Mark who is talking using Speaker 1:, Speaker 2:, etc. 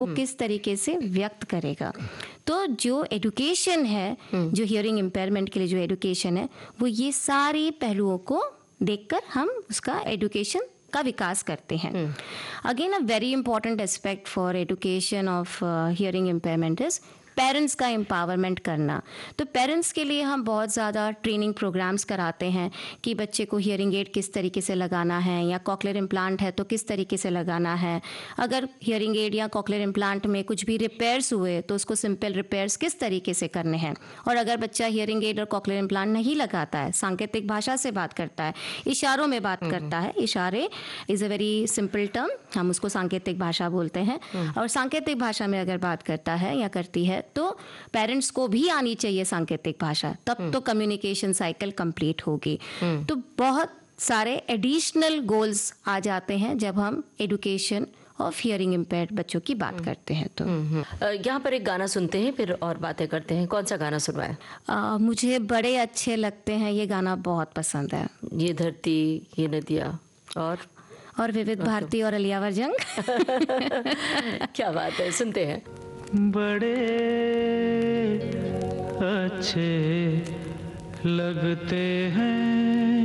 Speaker 1: वो किस तरीके से व्यक्त करेगा। तो जो एडुकेशन है, जो हियरिंग इम्पेयरमेंट के लिए जो एडुकेशन है, वो ये सारे पहलुओं को देखकर हम उसका एडुकेशन का विकास करते हैं। Again a very important aspect for education of hearing impairment is parents का एम्पावरमेंट करना। तो पेरेंट्स के लिए हम बहुत ज़्यादा ट्रेनिंग प्रोग्राम्स कराते हैं कि बच्चे को हियरिंग एड किस तरीके से लगाना है, या कॉकलियर इम्प्लांट है तो किस तरीके से लगाना है। अगर हियरिंग एड या कॉकलियर इम्प्लांट में कुछ भी रिपेयर्स हुए तो उसको सिंपल रिपेयर्स किस तरीके से करने हैं। और अगर बच्चा हियरिंग एड और कॉकलियर इम्प्लांट नहीं लगाता है, सांकेतिक भाषा से बात करता है, इशारों में बात करता है, इशारे is a very simple term, हम उसको सांकेतिक भाषा बोलते हैं, और सांकेतिक भाषा में अगर बात करता है या करती है तो पेरेंट्स को भी आनी चाहिए सांकेतिक भाषा, तब तो कम्युनिकेशन साइकिल कंप्लीट होगी। तो बहुत सारे एडिशनल गोल्स आ जाते हैं जब हम एडुकेशन ऑफ हियरिंग इम्पेयर्ड बच्चों की बात करते हैं। तो
Speaker 2: यहाँ पर एक गाना सुनते हैं, फिर और बातें करते हैं। कौन सा गाना सुनवाएं?
Speaker 1: मुझे बड़े अच्छे लगते हैं, ये गाना बहुत पसंद है,
Speaker 2: ये धरती ये नदियाँ
Speaker 1: और विविध भारती और अलियावर जंग।
Speaker 2: क्या बात है, सुनते हैं।
Speaker 3: बड़े अच्छे लगते हैं